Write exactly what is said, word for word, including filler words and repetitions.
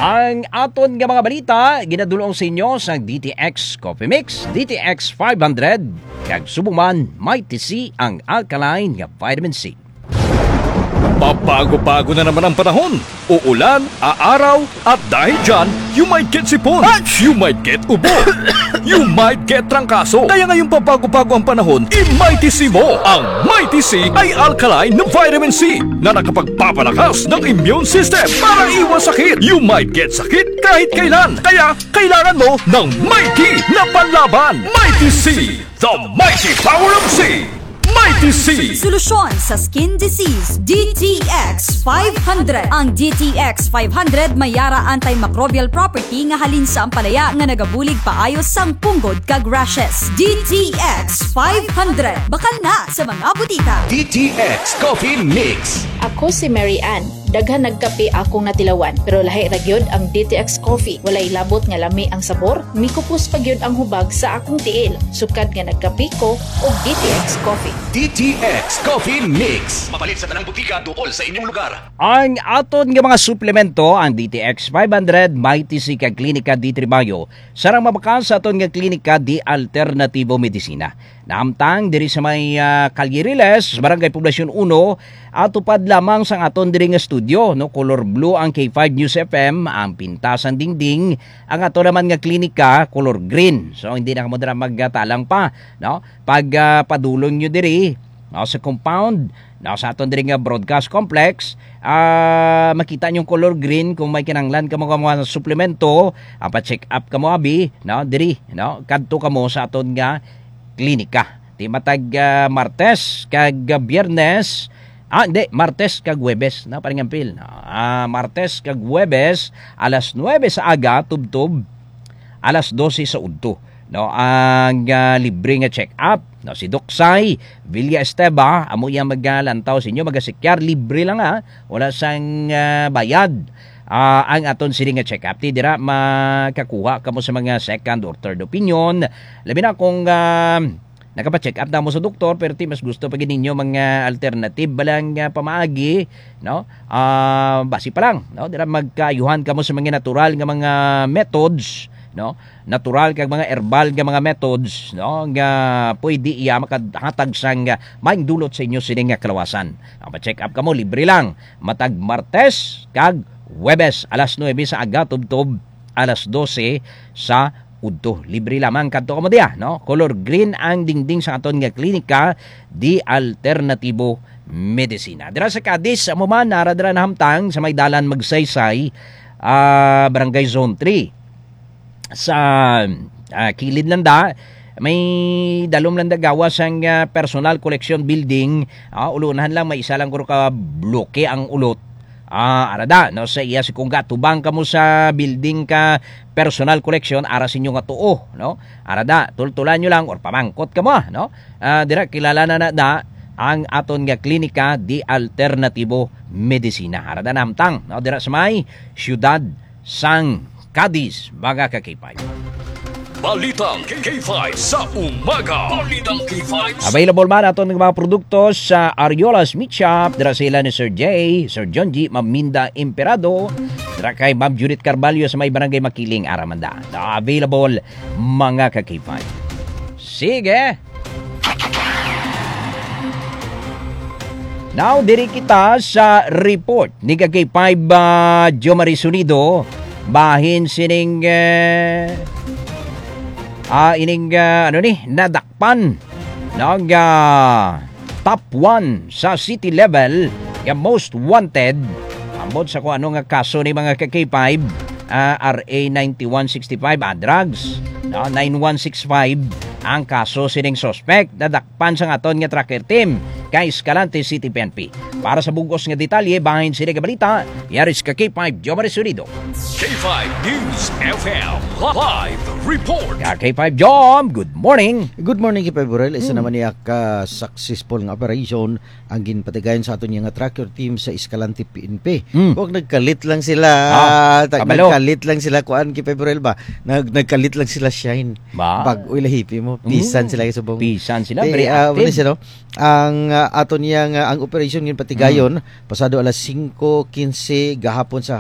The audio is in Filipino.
Ang aton nga mga balita ginadulong sa inyo sa D T X Coffee Mix, D T X five hundred, kag subuman may T C ang alkaline nga vitamin C. Pabago-bago na naman ang panahon. Uulan, aaraw, at dahil dyan, you might get sipon, you might get ubo, you might get trangkaso. Kaya ngayong pabago-bago ang panahon, i-Mighty C mo! Ang Mighty C ay alkaline ng vitamin C na nakapagpapalakas ng immune system para iwas sakit. You might get sakit kahit kailan. Kaya kailangan mo ng Mighty na panlaban. Mighty C, the mighty power of C. Mighty C! Solusyon sa skin disease, D T X five hundred. Ang D T X five hundred may yara antimicrobial property nga halin sa ampalaya nga nagabulig paayos sang punggod kag rashes. D T X five hundred. Bakal na sa mga butika. D T X Coffee Mix. Ako si Mary Ann. Daghan nagkape akong natilawan, pero lahi ra gyud ang D T X Coffee. Walay labot nga lami ang sabor, mikupos pa gyud ang hubag sa akong tiil. Sukad nga nagkape ko og D T X Coffee. D T X Coffee Mix. Mapalit sa tanang butika duol sa inyong lugar. Ang aton nga mga suplemento, ang D T X five hundred, Mighty C kag Klinika D. Tribayo, sarang mabakas sa aton nga Klinika D. Alternatibo Medisina. Naamtang diri sa may uh, Calyriles, Barangay Poblasyon one, atupad lamang sang aton diri nga studio, no, color blue ang K five News F M, ang pintasan dingding, ang ato naman nga klinika color green. So hindi na kamo dira magtalang pa, no? Pag uh, padulong nyo diri, no, sa compound, no, sa aton diri nga broadcast complex, uh, makita nyo color green kung may kinanglan kamo mga suplemento, ang pa-check up kamo abi, no, diri, no, kadto kamo sa aton nga klinika. Di matag uh, Martes kag uh, Biyernes. Ah, hindi. Martes kag Huwebes. Na, paring ampil. Ah, Martes kag Huwebes, alas nuwebe sa aga, tubtub, alas dose sa udto. No, ang uh, libre nga check-up. No, si Doksay Villa Esteba, amo yang magalantaw sa inyo, magasikyar, libre lang ha. Wala sang uh, bayad. Uh, ang aton sili nga check-up. Di dira makakuha kamo sa mga second or third opinion. Labi na kung uh, nakapa-check up na mo sa doktor, pero ti mas gusto pa ninyo mga alternative balang uh, pamaagi, no? Uh, basi pa lang, no? Dira magkayuhan kamo sa mga natural nga mga methods, no? Natural kag mga herbal nga mga methods, no? Nga pwede iya makahatag sang uh, maing dulot sa inyo sini nga kalawasan. Ang pa-check up kamo libre lang. Matag Martes kag Huwebes, alas nuwebe sa aga, tubtob, alas dose sa udto. Libre lamang kadto kamo diya, no? Color green ang dingding sa aton nga klinika di Alternatibo Medisina. Dira sa Cadiz, amo man nara dira na hamtang sa may dalan Magsaysay, uh, Barangay Zone three. Sa uh, kilid lang da, may dalom lang da gawas ang uh, personal collection building. Uh, ulunahan lang, may isa lang kuro ka bloke ang ulot. Ah, arada, no, sa iya si kung gatubang kamo sa building ka personal collection, ara sinyo nga tuo, no? Arada, tultulan nyo lang or pamangkot kamo, no? Ah, dira kilala na na da ang aton nga klinika di Alternatibo Medisina. Arada namtang, no, dira sa may siyudad sang Cadiz, mga kakipay. Balitang K five sa umaga. Balitang K five. Available man aton ng mga produkto sa Ariola's Meat Shop. Dira sila ni Sir J, Sir John G, Ma'am Minda Imperado. Dira kay Ma'am Judith Carvalho sa may Barangay Makiling, Aramanda. Na available mga ka-K five. Sige. Now, diri kita sa report ni ka-K five uh, Jo Marisunido. Bahin sining... Uh, Ah, uh, ining uh, ano ni nadakpan ng uh, top one sa city level yung most wanted ambot sa kung ano nga kaso ni mga ka-K five, uh, R A ninety-one sixty-five, ah, drugs, no, nine one six five ang kaso sining suspect nadakpan sa aton nga tracker team kay Escalante City P N P. Para sa bugos nga detalye bahin sini ka balita, yaris ka K five Jo Marisunido. K five News F M Live Report. Ya K five Jom, good morning. Good morning K five Burel. Isa hmm. naman niya ka successful nga operation ang ginpatigayon sa aton nga tracker team sa Escalante P N P. Hmm. Kung nagkalit lang sila, ah, tag, nagkalit lang sila kuan K five Burel ba? Nag nagkalit lang sila shine. Ba? Pag uy lahipi mo, pisan hmm. sila subong. Pisan sila, very uh, active. Sila, no? Ang uh, aton yang uh, ang operation ngin patigayon hmm. pasado alas five fifteen gahapon sa